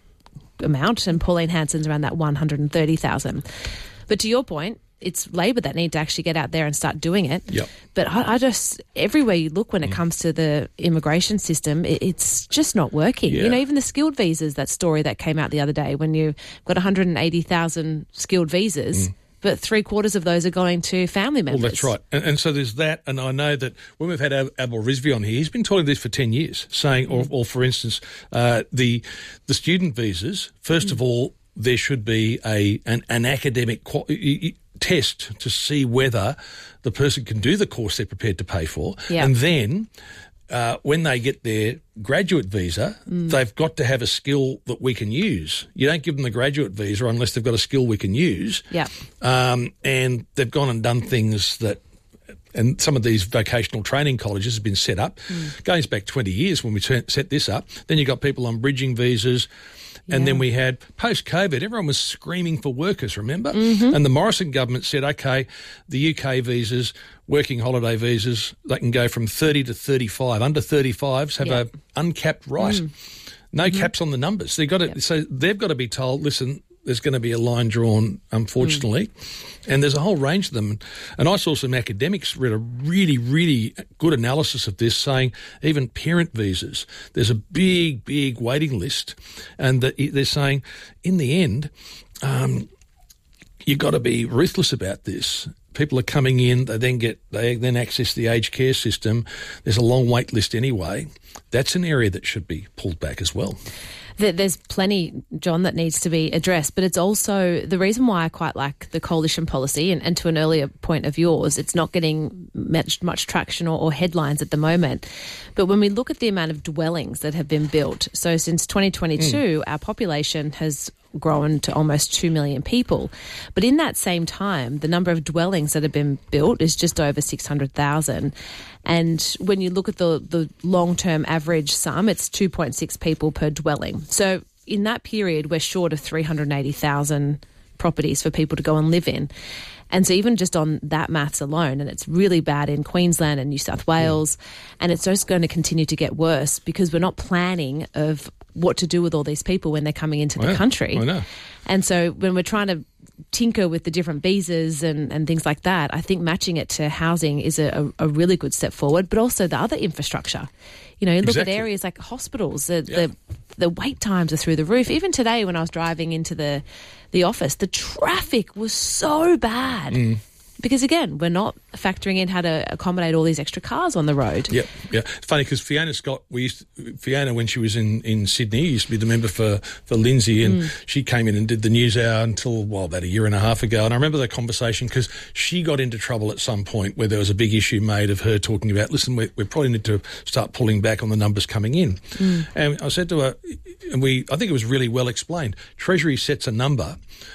amount, and Pauline Hanson's around that one hundred thirty thousand. But to your point, it's Labor that need to actually get out there and start doing it. Yep. But I, I just, everywhere you look when it mm. comes to the immigration system, it, it's just not working. Yeah. You know, even the skilled visas, that story that came out the other day, when you've got one hundred eighty thousand skilled visas, mm. but three quarters of those are going to family members. Well, that's right. And, and so there's that. And I know that when we've had Ab- Abel Rizvi on here, he's been talking this for ten years, saying, mm. or, or for instance, uh, the the student visas, first mm. of all, there should be a an, an academic quality test to see whether the person can do the course they're prepared to pay for. Yeah. And then uh, when they get their graduate visa, mm. they've got to have a skill that we can use. You don't give them the graduate visa unless they've got a skill we can use. Yeah. Um, and they've gone and done things that, and some of these vocational training colleges have been set up, mm. going back twenty years when we t- set this up. Then you've got people on bridging visas. And yeah. then we had, post-COVID, everyone was screaming for workers, remember? Mm-hmm. And the Morrison government said, OK, the U K visas, working holiday visas, they can go from thirty to thirty-five. Under thirty-fives have yeah. a uncapped right. Mm. No mm-hmm. caps on the numbers. They've got to, yeah. So they've got to be told, listen, there's going to be a line drawn, unfortunately. Mm. And there's a whole range of them. And I saw some academics read a really, really good analysis of this, saying even parent visas, there's a big, big waiting list. And they're saying, in the end, um, you've got to be ruthless about this. People are coming in, they then get, they then access the aged care system. There's a long wait list anyway. That's an area that should be pulled back as well. There's plenty, John, that needs to be addressed, but it's also the reason why I quite like the coalition policy, and, and to an earlier point of yours, it's not getting much, much traction or, or headlines at the moment. But when we look at the amount of dwellings that have been built, so since twenty twenty-two, mm. our population has grown to almost two million people. But in that same time, the number of dwellings that have been built is just over six hundred thousand. And when you look at the, the long-term average sum, it's two point six people per dwelling. So in that period, we're short of three hundred eighty thousand properties for people to go and live in. And so even just on that maths alone, and it's really bad in Queensland and New South Wales, mm. and it's just going to continue to get worse because we're not planning of what to do with all these people when they're coming into the yeah, country. I know. And so when we're trying to tinker with the different visas and, and things like that, I think matching it to housing is a, a really good step forward, but also the other infrastructure. You know, you look exactly. at areas like hospitals, the, yeah. the the wait times are through the roof. Even today when I was driving into the, the office, the traffic was so bad. Mm. Because, again, we're not factoring in how to accommodate all these extra cars on the road. Yeah, yeah. It's funny because Fiona Scott, we used to, Fiona, when she was in, in Sydney, used to be the member for, for Lindsay, and mm. she came in and did the news hour until, well, about a year and a half ago. And I remember that conversation because she got into trouble at some point where there was a big issue made of her talking about, listen, we, we probably need to start pulling back on the numbers coming in. Mm. And I said to her, and we, I think it was really well explained, Treasury sets a number.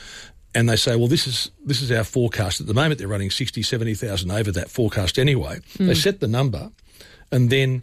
And they say, well, this is this is our forecast. At the moment, they're running sixty, seventy thousand over that forecast anyway. Mm. They set the number, and then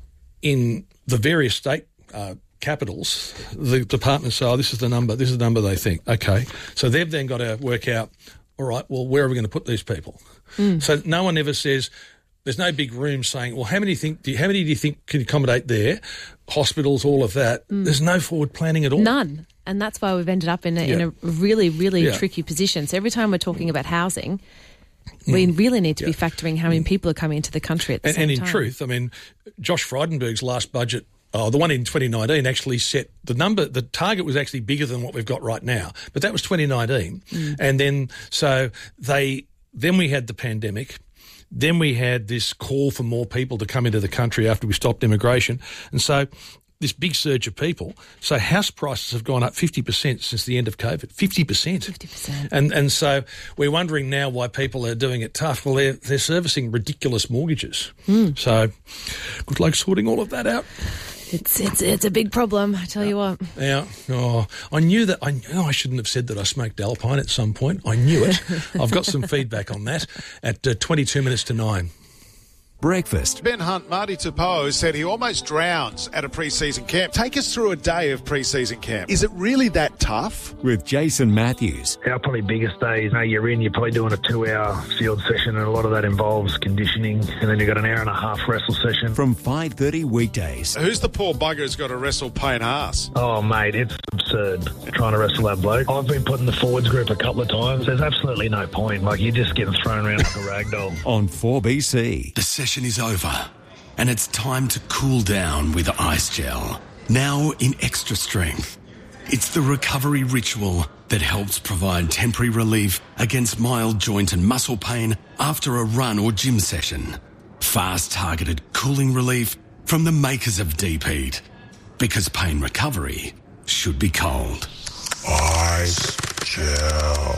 in the various state uh, capitals, the departments say, oh, this is the number, this is the number they think. Okay. So they've then got to work out, all right, well, where are we going to put these people? Mm. So no one ever says, there's no big room saying, well, how many think? Do you, how many do you think can accommodate there? Hospitals, all of that. Mm. There's no forward planning at all. None. And that's why we've ended up in a, yeah. in a really, really yeah. tricky position. So every time we're talking about housing, mm. we really need to yeah. be factoring how many people are coming into the country at the and, same and in time. truth, I mean, Josh Frydenberg's last budget, oh, the one in twenty nineteen, actually set the number, the target was actually bigger than what we've got right now. But that was twenty nineteen. Mm. And then, so they, then we had the pandemic. Then we had this call for more people to come into the country after we stopped immigration. And so this big surge of people. So house prices have gone up fifty percent since the end of COVID. fifty percent. fifty percent. And and so we're wondering now why people are doing it tough. Well, they're, they're servicing ridiculous mortgages. Mm. So good luck sorting all of that out. It's it's it's a big problem, I tell you what. Yeah. Oh, I knew that. I knew I shouldn't have said that I smoked Alpine at some point. I knew it. I've got some feedback on that at uh, twenty-two minutes to nine. breakfast. Ben Hunt, Marty Tapo said he almost drowns at a pre-season camp. Take us through a day of pre-season camp. Is it really that tough? With Jason Matthews. Our probably biggest day is, you know, you're in, you're probably doing a two-hour field session, and a lot of that involves conditioning, and then you've got an hour and a half wrestle session. From five thirty weekdays. Who's the poor bugger who's got to wrestle Payne Haas? Oh, mate, it's absurd trying to wrestle that bloke. I've been put in the forwards group a couple of times. There's absolutely no point. Like, you're just getting thrown around like a rag doll. On four B C. The session is over, and it's time to cool down with Ice Gel. Now in extra strength. It's the recovery ritual that helps provide temporary relief against mild joint and muscle pain after a run or gym session. Fast targeted cooling relief from the makers of Deep Heat. Because pain recovery should be cold. Ice Gel.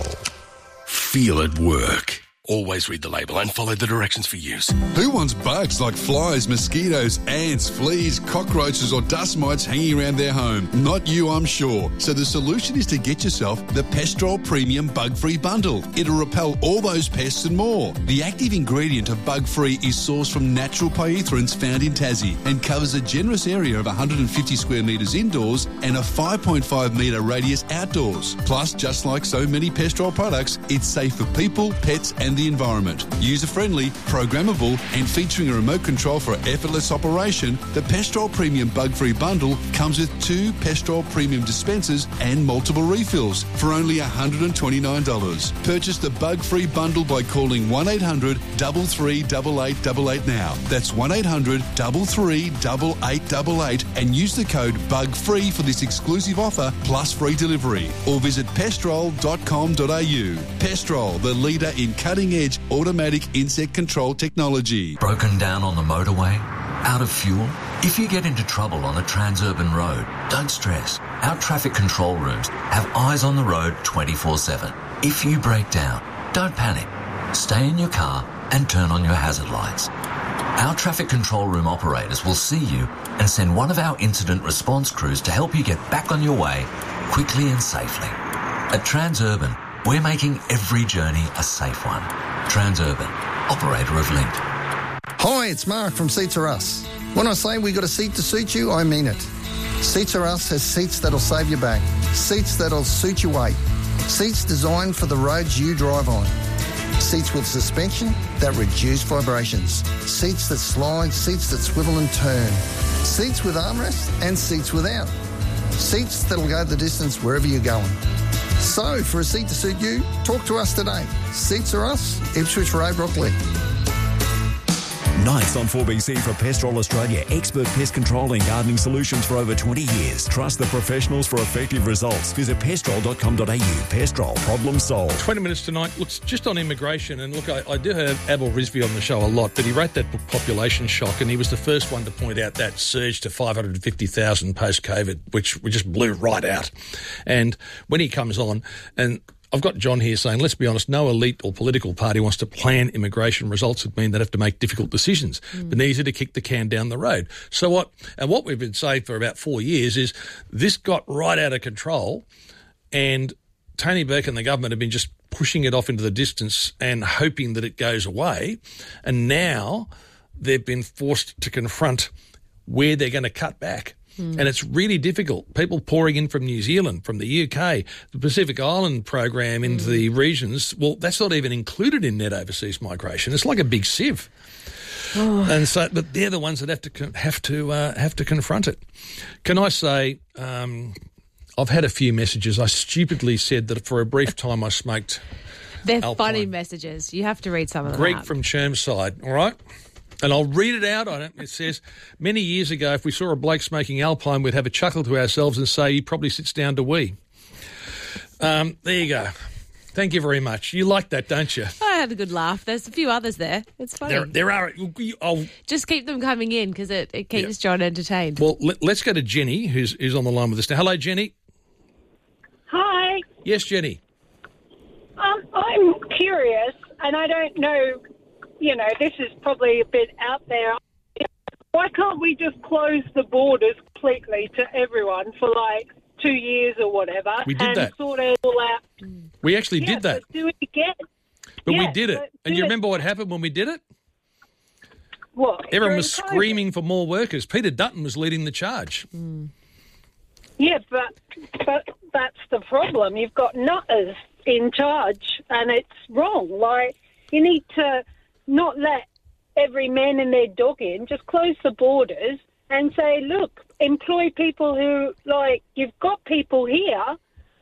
Feel it work. Always read the label and follow the directions for use. Who wants bugs like flies, mosquitoes, ants, fleas, cockroaches or dust mites hanging around their home? Not you, I'm sure. So the solution is to get yourself the Pestrol Premium Bug-Free Bundle. It'll repel all those pests and more. The active ingredient of Bug-Free is sourced from natural pyrethroids found in Tassie and covers a generous area of one hundred fifty square metres indoors and a five point five metre radius outdoors. Plus, just like so many Pestrol products, it's safe for people, pets and the environment. User-friendly, programmable and featuring a remote control for effortless operation, the Pestrol Premium Bug-Free Bundle comes with two Pestrol Premium dispensers and multiple refills for only one hundred twenty-nine dollars. Purchase the Bug-Free Bundle by calling one eight hundred, three three eight eight eight eight now. That's one eight hundred, three three eight eight eight eight and use the code BUGFREE for this exclusive offer plus free delivery. Or visit pestrol dot com dot a u. Pestrol, the leader in cutting edge automatic insect control technology. Broken down on the motorway? Out of fuel? If you get into trouble on a Transurban road, don't stress. Our traffic control rooms have eyes on the road twenty-four seven. If you break down, don't panic. Stay in your car and turn on your hazard lights. Our traffic control room operators will see you and send one of our incident response crews to help you get back on your way quickly and safely. At Transurban, we're making every journey a safe one. Transurban, operator of Link. Hi, it's Mark from Seats Are Us. When I say we got a seat to suit you, I mean it. Seats Are Us has seats that'll save your back, seats that'll suit your weight, seats designed for the roads you drive on, seats with suspension that reduce vibrations, seats that slide, seats that swivel and turn, seats with armrests and seats without, seats that'll go the distance wherever you're going. So, for a seat to suit you, talk to us today. Seats Are Us, Ipswich Road, Brooklyn. Nights on four B C for Pestrol Australia. Expert pest control and gardening solutions for over twenty years. Trust the professionals for effective results. Visit pestrol dot com dot a u. Pestrol, problem solved. twenty minutes tonight. Looks just on immigration. And look, I, I do have Abel Rizvi on the show a lot, but he wrote that book, Population Shock, and he was the first one to point out that surge to five hundred fifty thousand post-COVID, which we just blew right out. And when he comes on, and I've got John here saying, let's be honest, no elite or political party wants to plan immigration. Results would mean they'd have to make difficult decisions, mm. but easier to kick the can down the road. So what, and what we've been saying for about four years is this got right out of control, and Tony Burke and the government have been just pushing it off into the distance and hoping that it goes away. And now they've been forced to confront where they're going to cut back. Mm. And it's really difficult. People pouring in from New Zealand, from the U K, the Pacific Island program into mm. the regions, well, that's not even included in net overseas migration. It's like a big sieve. Oh. And so, but they're the ones that have to have to uh, have to confront it. Can I say, um, I've had a few messages. I stupidly said that for a brief time I smoked. They're Alpine. Funny messages. You have to read some of them. Greg out. from Chermside, all right? And I'll read it out on it. It says, many years ago, if we saw a bloke smoking Alpine, we'd have a chuckle to ourselves and say he probably sits down to wee. Um, there you go. Thank you very much. You like that, don't you? I had a good laugh. There's a few others there. It's funny. There, there are. I'll, Just keep them coming in because it, it keeps yeah. John entertained. Well, let, let's go to Jenny, who's, who's on the line with us now. Hello, Jenny. Hi. Yes, Jenny. Um, I'm curious, and I don't know, you know, this is probably a bit out there. Why can't we just close the borders completely to everyone for like two years or whatever? We did and that. Sort it all out. We actually yeah, did that. But do it again. But yeah, we did it. And you it. remember what happened when we did it? what? Everyone was during COVID? screaming for more workers. Peter Dutton was leading the charge. Mm. Yeah, but but that's the problem. You've got nutters in charge, and it's wrong. Like, you need to not let every man and their dog in. Just close the borders and say, look, employ people who, like, you've got people here.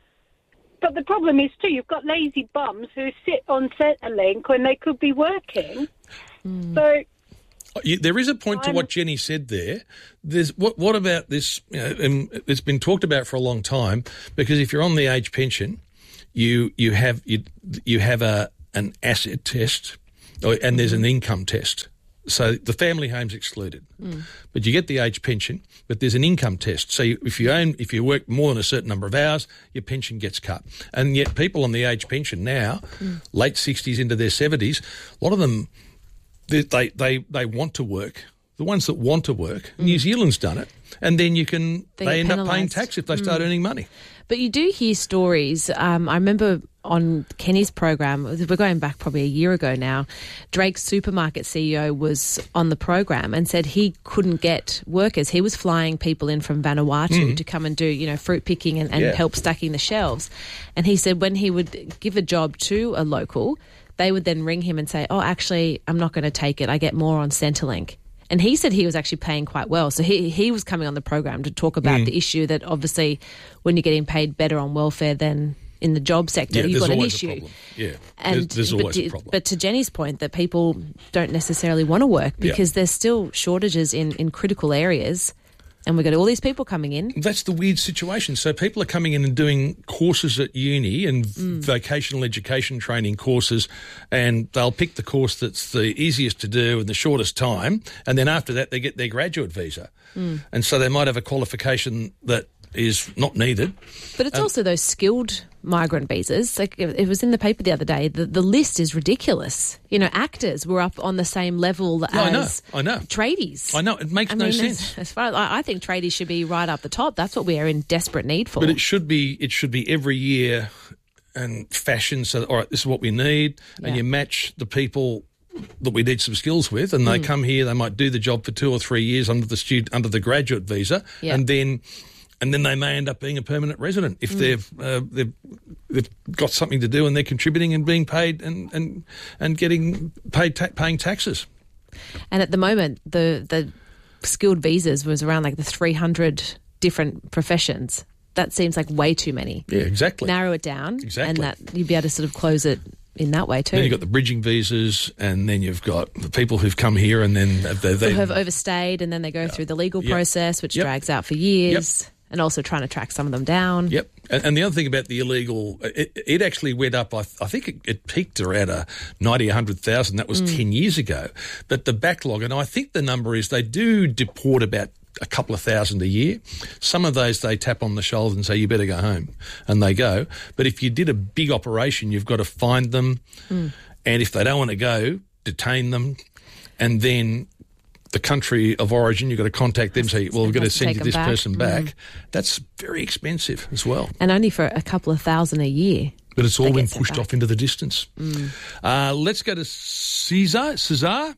But the problem is, too, you've got lazy bums who sit on Centrelink when they could be working. Mm. So... You, there is a point to what Jenny said there. There's what? What about this? You know, and it's been talked about for a long time. Because if you're on the age pension, you you have you you have a an asset test, or, and there's an income test. So the family home's excluded, mm. but you get the age pension. But there's an income test. So you, if you own, if you work more than a certain number of hours, your pension gets cut. And yet people on the age pension now, mm. late sixties into their seventies, a lot of them. They, they they want to work. The ones that want to work, mm. New Zealand's done it, and then you can they, they end penalised. up paying tax if they start mm. earning money. But you do hear stories. Um, I remember on Kenny's program, we're going back probably a year ago now, Drake's supermarket C E O was on the program and said he couldn't get workers. He was flying people in from Vanuatu mm. to come and do, you know, fruit picking and, and yeah. help stacking the shelves. And he said when he would give a job to a local, they would then ring him and say, oh, actually, I'm not going to take it. I get more on Centrelink. And he said he was actually paying quite well. So he he was coming on the program to talk about mm. the issue that obviously when you're getting paid better on welfare than in the job sector, yeah, you've got an always issue. A problem. Yeah, and, there's, there's always but, a problem. But to Jenny's point, that people don't necessarily want to work because yeah. there's still shortages in, in critical areas. And we've got all these people coming in. That's the weird situation. So people are coming in and doing courses at uni and mm. vocational education training courses, and they'll pick the course that's the easiest to do in the shortest time, and then after that they get their graduate visa. Mm. And so they might have a qualification that is not needed. But it's um, also those skilled migrant visas. Like it was in the paper the other day. The, the list is ridiculous. You know, actors were up on the same level no, as I know, I know. tradies. I know. It makes I no mean, sense. As, as far as I, I think tradies should be right up the top. That's what we are in desperate need for. But it should be. It should be every year and fashion. So, all right, this is what we need, yeah. and you match the people that we need some skills with, and they mm. come here. They might do the job for two or three years under the student under the graduate visa, yeah. and then. And then they may end up being a permanent resident if mm. they've, uh, they've they've got something to do and they're contributing and being paid and and, and getting paid ta- paying taxes. And at the moment, the the skilled visas was around like the three hundred different professions. That seems like way too many. Yeah, exactly. Narrow it down, exactly, and that you'd be able to sort of close it in that way too. Then you've got the bridging visas, and then you've got the people who've come here and then they, they who have overstayed, and then they go through the legal yep. process, which yep. drags out for years. Yep. And also trying to track some of them down. Yep. And, and the other thing about the illegal, it, it actually went up, I, I think it, it peaked around a ninety, one hundred thousand. That was mm. ten years ago. But the backlog, and I think the number is they do deport about a couple of thousand a year. Some of those they tap on the shoulder and say, you better go home. And they go. But if you did a big operation, you've got to find them. Mm. And if they don't want to go, detain them. And then the country of origin, you've got to contact them and say, well, we've got to send you this back. person back. Mm. That's very expensive as well. And only for a couple of thousand a year. But it's all been pushed off into the distance. Mm. Uh, let's go to Cesar. Cesar?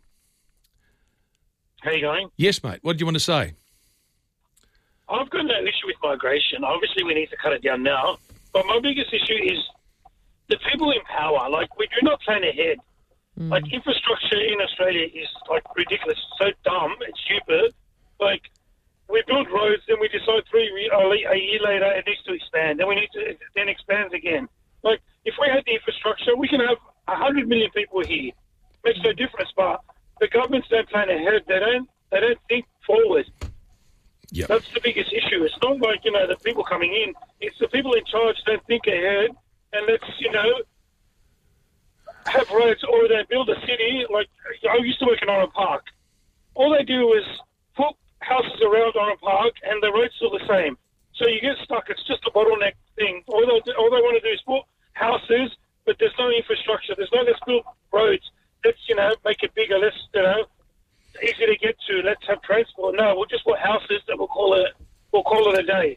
How you going? Yes, mate. What do you want to say? I've got no issue with migration. Obviously, we need to cut it down now. But my biggest issue is the people in power. Like, we do not plan ahead. Mm. Like, infrastructure in Australia is, like, ridiculous. So dumb. It's stupid. Like, we build roads, then we decide three a year later it needs to expand. Then we need to, it then expands again. Like, if we had the infrastructure, we can have one hundred million people here. Makes no difference. But the governments don't plan ahead. They don't, they don't think forward. Yep. That's the biggest issue. It's not like, you know, the people coming in. It's the people in charge don't think ahead. And let's, you know, have roads, or they build a city. Like, I used to work in Oran Park. All they do is put houses around Oran Park, and the road's still the same. So you get stuck. It's just a bottleneck thing. All they, all they want to do is put houses, but there's no infrastructure. There's no, let's build roads. Let's, you know, make it bigger. Let's, you know, easy to get to. Let's have transport. No, we'll just put houses that we'll call it, we'll call it a day. All right.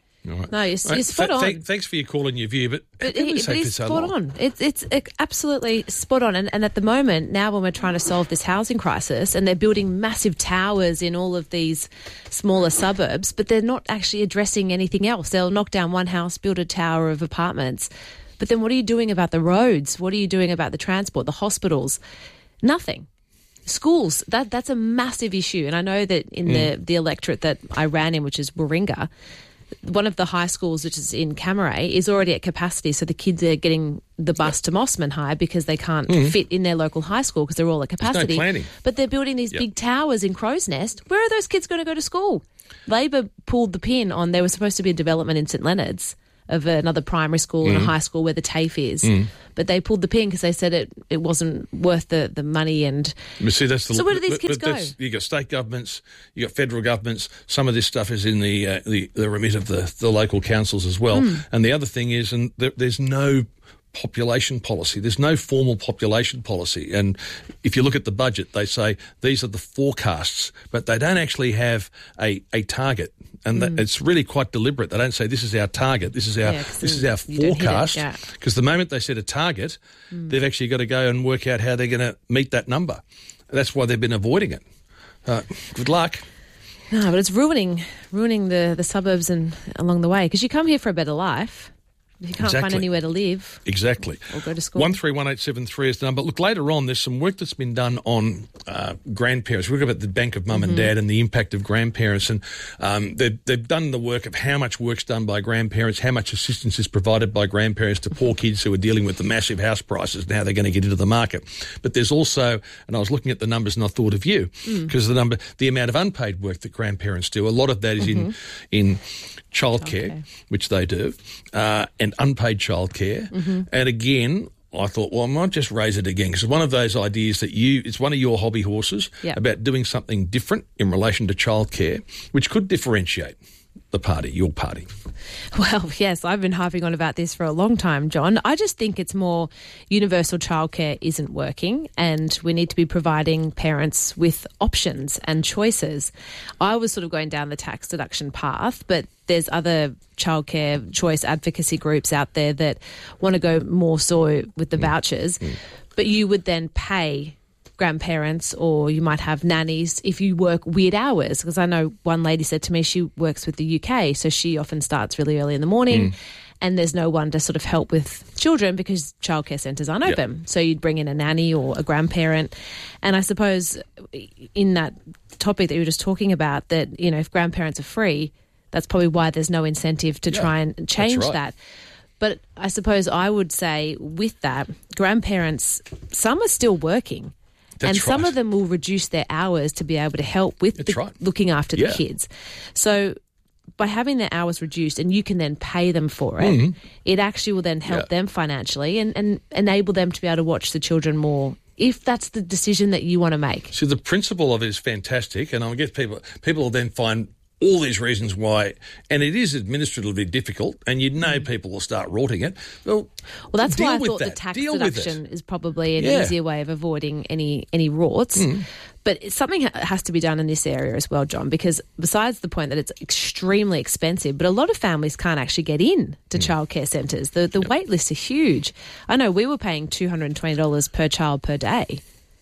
No, you're, Right. you're spot Th- on. th- thanks for your call and your view, but, But, how can he, we but say he's for so spot long? on. It's, it's it's absolutely spot on. And, and at the moment, now when we're trying to solve this housing crisis, and they're building massive towers in all of these smaller suburbs, but they're not actually addressing anything else. They'll knock down one house, build a tower of apartments. But then what are you doing about the roads? What are you doing about the transport, the hospitals? Nothing. Schools, that that's a massive issue. And I know that in mm. the, the electorate that I ran in, which is Warringah, one of the high schools, which is in Camaray, is already at capacity. So the kids are getting the bus to Mossman High because they can't mm. fit in their local high school because they're all at capacity. There's no planning. But they're building these yep. big towers in Crow's Nest. Where are those kids going to go to school? Labor pulled the pin on there was supposed to be a development in St Leonard's of another primary school mm. and a high school where the TAFE is. Mm. But they pulled the pin because they said it, it wasn't worth the, the money. And you see, that's the, so where do these but, kids but go? You got state governments, you got federal governments. Some of this stuff is in the uh, the, the remit of the, the local councils as well. Mm. And the other thing is, and there, there's no population policy. There's no formal population policy. And if you look at the budget, they say these are the forecasts, but they don't actually have a, a target. And mm. that, it's really quite deliberate. They don't say this is our target, this is our yeah, this is our forecast. Because yeah. the moment they set a target, mm. they've actually got to go and work out how they're going to meet that number. That's why they've been avoiding it. Uh, good luck. No, but it's ruining ruining the, the suburbs and along the way. Because you come here for a better life. If you can't exactly. find anywhere to live. Exactly. Or go to school. one three one eight seven three is the number. Look, later on, there's some work that's been done on uh, grandparents. We've got about the Bank of Mum mm-hmm. and Dad and the impact of grandparents. And um, they've, they've done the work of how much work's done by grandparents, how much assistance is provided by grandparents to poor kids who are dealing with the massive house prices and how they're going to get into the market. But there's also, and I was looking at the numbers and I thought of you, because mm. the number, the amount of unpaid work that grandparents do, a lot of that is mm-hmm. in in childcare, okay. which they do, uh, and unpaid childcare. Mm-hmm. And again, I thought, well, I might just raise it again because it's one of those ideas that you, it's one of your hobby horses yep. about doing something different in relation to childcare, which could differentiate the party, your party. Well, yes, I've been harping on about this for a long time, John. I just think it's more universal childcare isn't working and we need to be providing parents with options and choices. I was sort of going down the tax deduction path, but there's other childcare choice advocacy groups out there that want to go more so with the mm. vouchers, mm. but you would then pay grandparents or you might have nannies if you work weird hours, because I know one lady said to me she works with the U K, so she often starts really early in the morning mm. and there's no one to sort of help with children because childcare centres aren't yep. open. So you'd bring in a nanny or a grandparent. And I suppose in that topic that you were just talking about, that, you know, if grandparents are free, that's probably why there's no incentive to yeah, try and change right. that. But I suppose I would say with that, grandparents, some are still working. That's and some right. of them will reduce their hours to be able to help with the, right. looking after yeah. the kids. So by having their hours reduced and you can then pay them for it, mm-hmm. it actually will then help yeah. them financially and, and enable them to be able to watch the children more if that's the decision that you want to make. So the principle of it is fantastic, and I guess people people will then find all these reasons why, and it is administratively difficult, and you know people will start rorting it. Well, well that's deal why I with thought that. the tax deal deduction is probably an yeah. easier way of avoiding any any rorts. Mm. But something ha- has to be done in this area as well, John, because besides the point that it's extremely expensive, but a lot of families can't actually get in to mm. childcare centres. The the yep. wait lists are huge. I know we were paying two hundred twenty dollars per child per day,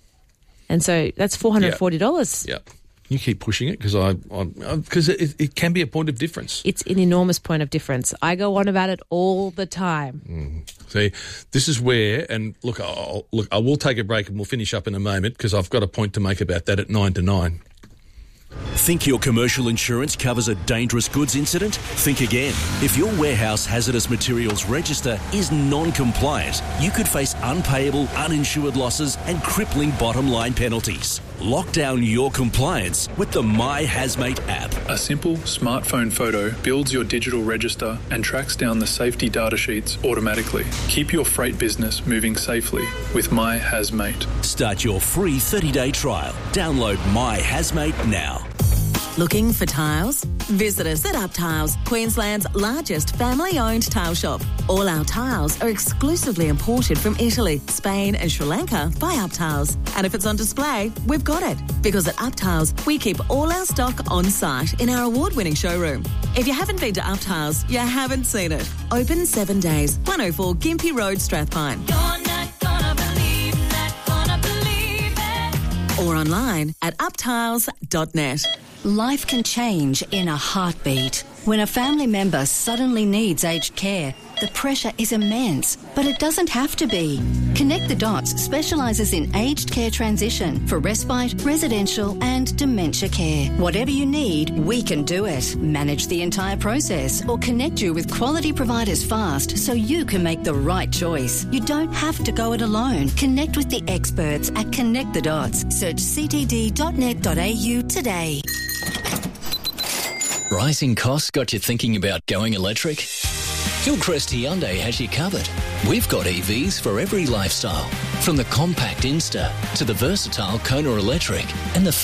and so that's four hundred forty dollars. Yeah. Yep. You keep pushing it because I, because it, it can be a point of difference. It's an enormous point of difference. I go on about it all the time. Mm. See, this is where, and look, I'll, look, I will take a break and we'll finish up in a moment because I've got a point to make about that at nine to nine. Think your commercial insurance covers a dangerous goods incident? Think again. If your warehouse hazardous materials register is non-compliant, you could face unpayable, uninsured losses and crippling bottom line penalties. Lock down your compliance with the My Hazmate app. A simple smartphone photo builds your digital register and tracks down the safety data sheets automatically. Keep your freight business moving safely with My Hazmate. Start your free thirty-day trial. Download My Hazmate now. Looking for tiles? Visit us at Up Tiles, Queensland's largest family-owned tile shop. All our tiles are exclusively imported from Italy, Spain and Sri Lanka by Up Tiles. And if it's on display, we've got it. Because at Up Tiles, we keep all our stock on site in our award-winning showroom. If you haven't been to Up Tiles, you haven't seen it. Open seven days, one oh four Gympie Road, Strathpine. You're not gonna believe, not gonna believe it. Or online at up tiles dot net. Life can change in a heartbeat. When a family member suddenly needs aged care, the pressure is immense, but it doesn't have to be. Connect the Dots specialises in aged care transition for respite, residential and dementia care. Whatever you need, we can do it. Manage the entire process or connect you with quality providers fast so you can make the right choice. You don't have to go it alone. Connect with the experts at Connect the Dots. Search c t d dot net dot a u today. Rising costs got you thinking about going electric? Hillcrest Hyundai has you covered. We've got E Vs for every lifestyle, from the compact Insta to the versatile Kona Electric and the